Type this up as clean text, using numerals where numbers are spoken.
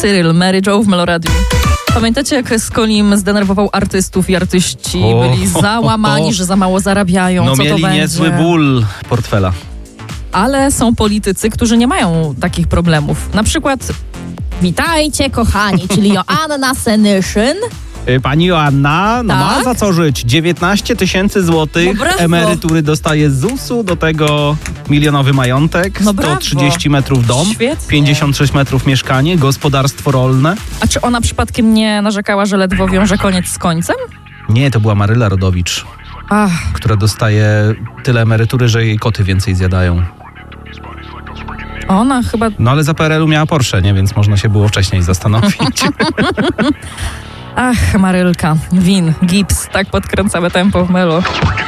Cyril, Mary Jo w Meloradiu. Pamiętacie, jak Skolim zdenerwował artystów i artyści byli załamani, że za mało zarabiają? No co to mieli będzie? niezły ból portfela. Ale są politycy, którzy nie mają takich problemów. Na przykład witajcie kochani, czyli Joanna Senyszyn. Pani Joanna, no Tak? ma za co żyć. 19 000 złotych No brawo. emerytury dostaje z ZUS-u, do tego milionowy majątek, No brawo. 130 metrów dom, Świetnie. 56 metrów mieszkanie, gospodarstwo rolne. A czy ona przypadkiem nie narzekała, że ledwo wiąże koniec z końcem? Nie, to była Maryla Rodowicz, Ach, która dostaje tyle emerytury, że jej koty więcej zjadają. ona chyba... No ale za PRL-u miała Porsche, nie? Więc można się było wcześniej zastanowić. Ach, Marylka, win, gips, tak podkręcamy tempo w Melo.